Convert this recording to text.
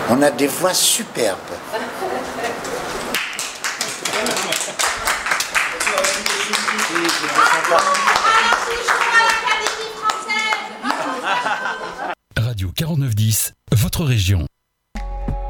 On a des voix superbes. Radio 4910, votre région.